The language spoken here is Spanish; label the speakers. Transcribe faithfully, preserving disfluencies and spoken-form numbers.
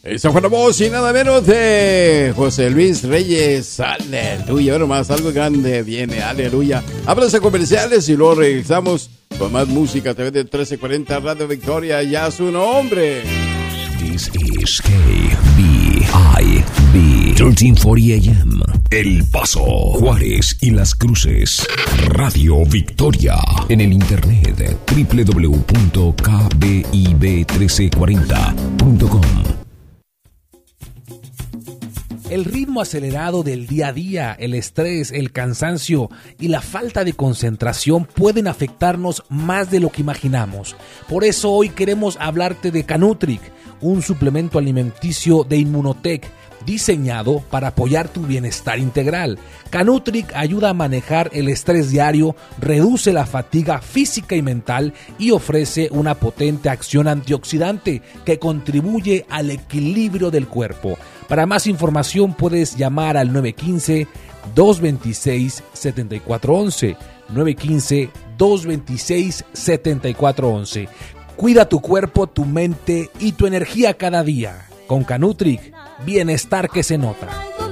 Speaker 1: San Juan Voz y nada menos de José Luis Reyes. Aleluya, bueno, más algo grande viene, aleluya. Abrazos comerciales y luego regresamos con más música a través de trece cuarenta Radio Victoria y a su nombre.
Speaker 2: This is K B I B trece cuarenta A M. El Paso, Juárez y Las Cruces. Radio Victoria. En el internet doble u doble u doble u punto k b i b trece cuarenta punto com.
Speaker 3: El ritmo acelerado del día a día, el estrés, el cansancio y la falta de concentración pueden afectarnos más de lo que imaginamos. Por eso hoy queremos hablarte de Canutric, un suplemento alimenticio de Immunotec diseñado para apoyar tu bienestar integral. Canutric ayuda a manejar el estrés diario, reduce la fatiga física y mental y ofrece una potente acción antioxidante que contribuye al equilibrio del cuerpo. Para más información puedes llamar al nueve uno cinco, dos dos seis, siete cuatro uno uno, nueve uno cinco, dos dos seis, siete cuatro uno uno. Cuida tu cuerpo, tu mente y tu energía cada día. Con Canutric, bienestar que se nota.